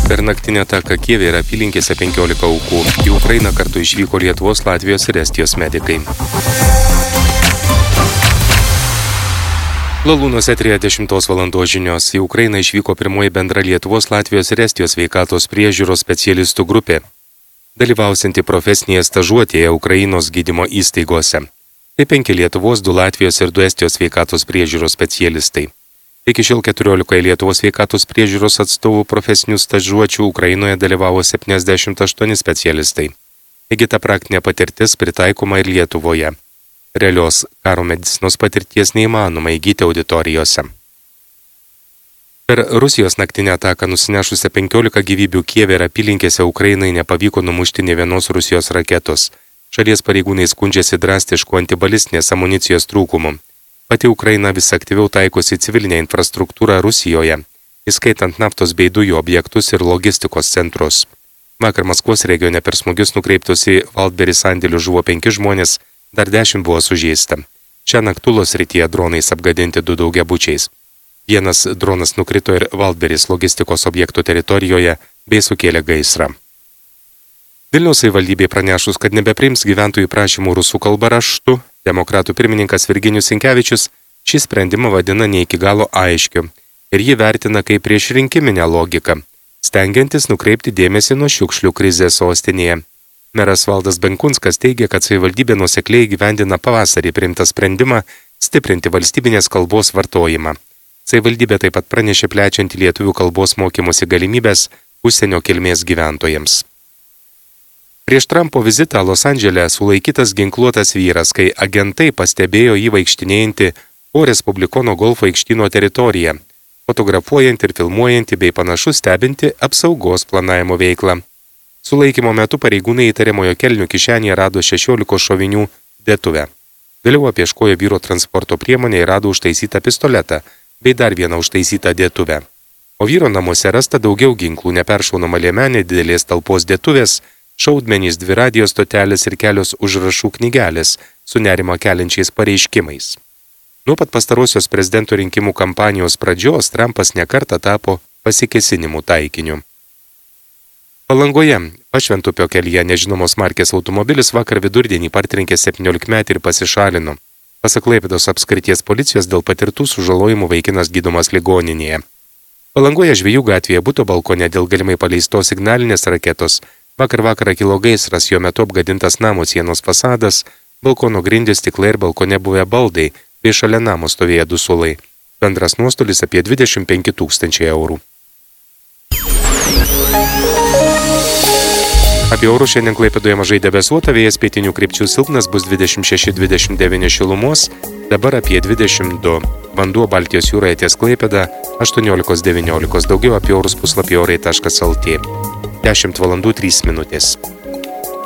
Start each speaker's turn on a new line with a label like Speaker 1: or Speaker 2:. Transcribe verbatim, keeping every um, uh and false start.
Speaker 1: Per naktinę ataką Kijeve ir apylinkėse penkiolika aukų. Į Ukrainą kartu išvyko Lietuvos, Latvijos ir Estijos medikai. Lalūnos eteryje dešimtos valandos žinios. Į Ukrainą išvyko pirmoji bendra Lietuvos, Latvijos ir Estijos sveikatos priežiūros specialistų grupė, dalyvausianti profesinėje stažuotėje Ukrainos gydymo įstaigose. Tai penki Lietuvos, du Latvijos ir du Estijos sveikatos priežiūros specialistai. Iki šiol keturiolikoje Lietuvos sveikatos priežiūros atstovų profesinių stažuočių Ukrainoje dalyvavo septyniasdešimt aštuoni specialistai. Įgyta praktinė patirtis pritaikoma ir Lietuvoje. Realios karo medicinos patirties neįmanoma įgyti auditorijose. Per Rusijos naktinę ataką nusinešusią penkiolika gyvybių Kijeve ir apylinkėse Ukrainai nepavyko numušti nė vienos Rusijos raketos. Šalies pareigūnai skundžiasi drastišku antibalistinės amunicijos trūkumu. Pati Ukraina vis aktyviau taikosi civilinę infrastruktūrą Rusijoje, įskaitant naftos bei dujų objektus ir logistikos centrus. Vakar Maskvos regione per smūgius nukreiptus į Valdberį sandėlių žuvo penki žmonės, dar dešimt buvo sužeista. Čia Naktulos srityje dronais apgadinti du daugiabučiais. Vienas dronas nukrito ir Valdberys logistikos objektų teritorijoje bei sukėlė gaisrą. Vilniaus savivaldybė pranešus, kad nebepriims gyventojų prašymų rusų kalba raštu, demokratų pirmininkas Virginijus Sinkevičius šį sprendimą vadina ne iki galo aiškiu ir jį vertina kaip priešrinkiminę logiką, stengiantis nukreipti dėmesį nuo šiukšlių krizės sostinėje. Meras Valdas Benkunskas teigia, kad savivaldybė nuosekliai įgyvendina pavasarį priimtą sprendimą stiprinti valstybinės kalbos vartojimą. Savivaldybė taip pat pranešė plečianti lietuvių kalbos mokymosi galimybės užsienio kilmės gyventojams. Prieš Trumpo vizitą Los Andžele sulaikytas ginkluotas vyras, kai agentai pastebėjo jį vaikštinėjantį po Respublikono golfo aikštyno teritoriją, fotografuojant ir filmuojantį bei panašu stebinti apsaugos planavimo veiklą. Sulaikymo metu pareigūnai įtariamojo kelnių kišenėje rado šešiolikos šovinių dėtuvę. Vėliau apieškojo vyro transporto priemonę ir rado užtaisytą pistoletą bei dar vieną užtaisytą dėtuvę. O vyro namuose rasta daugiau ginklų, neperšaunama liemenė, didelės talpos dėtuvės, šaudmenys, dvi radijos stotelės ir kelios užrašų knygelės su nerima keliančiais pareiškimais. Nuo pat pastarosios prezidento rinkimų kampanijos pradžios Trumpas nekartą tapo pasikėsinimų taikiniu. Palangoje, Pašventupio kelyje nežinomos markės automobilis vakar vidurdienį partrenkė septyniolikmetį ir pasišalino. Pasak Klaipėdos apskrities policijos dėl patirtų sužalojimų vaikinas gydomas ligoninėje. Palangoje Žvejų gatvėje buto balkone dėl galimai paleistos signalinės raketos Vakar vakarą kilo gaisras, jo metu apgadintas namo sienos fasadas, balkono grindys, stiklai ir balkone buvę baldai, bei šalia namo stovėję du suolai. Bendras nuostolis apie dvidešimt penki tūkstančiai eurų. Apie orus šiandien Klaipėdoje mažai debesuota, vėjas pietinių krypčių silpnas, bus dvidešimt šeši dvidešimt devyni šilumos, dabar apie dvidešimt du. Vanduo Baltijos jūroje ties Klaipėda aštuoniolika devyniolika, daugiau apie orus puslapį orai taškas lt. dešimt valandų trys minutės.